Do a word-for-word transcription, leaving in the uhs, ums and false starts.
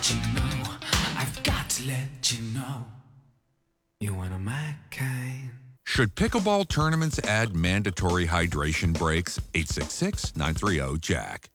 let you know. I've got to let you know. You're one of my kind. Should pickleball tournaments add mandatory hydration breaks? eight six six, nine three zero, Jack.